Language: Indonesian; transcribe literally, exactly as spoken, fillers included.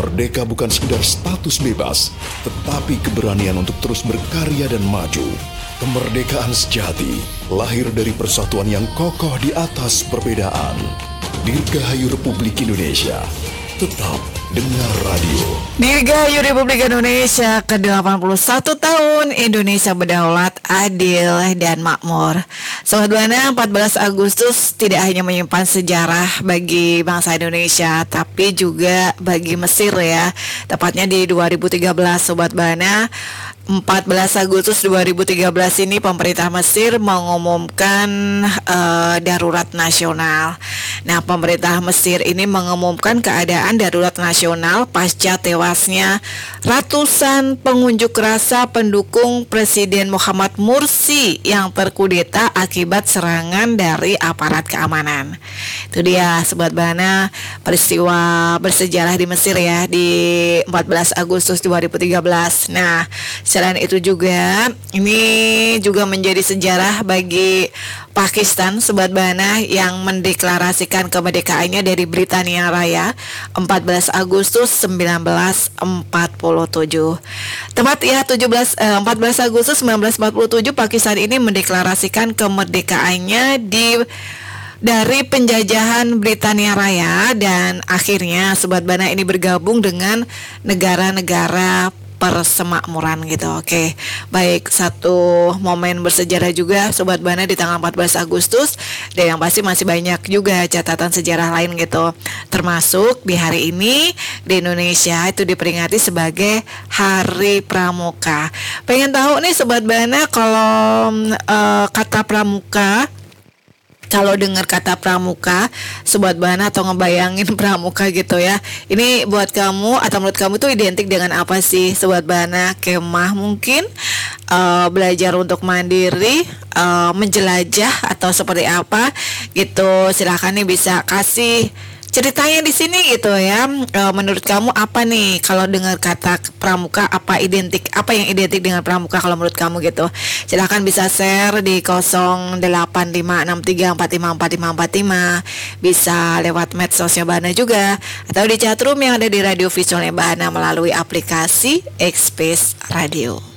Merdeka bukan sekedar status bebas, tetapi keberanian untuk terus berkarya dan maju. Kemerdekaan sejati lahir dari persatuan yang kokoh di atas perbedaan. Dirgahayu Republik Indonesia. Tetap dengar radio. Dirgahayu Republik Indonesia ke delapan puluh satu tahun, Indonesia berdaulat, adil, dan makmur. Sobat Buana, empat belas Agustus tidak hanya menyimpan sejarah bagi bangsa Indonesia, tapi juga bagi Mesir ya. Tepatnya di dua ribu tiga belas, Sobat Buana. empat belas Agustus dua ribu tiga belas ini pemerintah Mesir mengumumkan uh, darurat nasional. Nah, pemerintah Mesir ini mengumumkan keadaan darurat nasional pasca tewasnya ratusan pengunjuk rasa pendukung Presiden Muhammad Mursi yang terkudeta akibat serangan dari aparat keamanan. Itu dia, Sobat Bana, peristiwa bersejarah di Mesir ya di empat belas Agustus dua ribu tiga belas. Nah, selain itu juga, ini juga menjadi sejarah bagi Pakistan, Sobat Bana, yang mendeklarasikan kemerdekaannya dari Britania Raya empat belas Agustus sembilan belas empat puluh tujuh. Tepat ya, tujuh belas, eh, empat belas Agustus sembilan belas empat puluh tujuh, Pakistan ini mendeklarasikan kemerdekaannya di dari penjajahan Britania Raya, dan akhirnya Sobat Bana ini bergabung dengan negara-negara persemakmuran gitu. Oke, baik, satu momen bersejarah juga Sobat Bana di tanggal empat belas Agustus, dan yang pasti masih banyak juga catatan sejarah lain gitu. Termasuk di hari ini di Indonesia itu diperingati sebagai Hari Pramuka. Pengen tahu nih Sobat Bana, kalau uh, kata pramuka, kalau dengar kata pramuka, Sobat Bana, atau ngebayangin pramuka gitu ya, ini buat kamu atau menurut kamu tuh identik dengan apa sih, Sobat Bana? Kemah mungkin, uh, belajar untuk mandiri, uh, menjelajah, atau seperti apa gitu? Silahkan nih bisa kasih ceritanya di sini gitu ya. E, menurut kamu apa nih kalau dengar kata pramuka, apa identik, apa yang identik dengan pramuka kalau menurut kamu gitu? Silahkan bisa share di nol delapan lima enam tiga empat lima empat lima empat lima, bisa lewat medsosnya Bana juga, atau di chatroom yang ada di Radio Visualnya Bana melalui aplikasi Express Radio.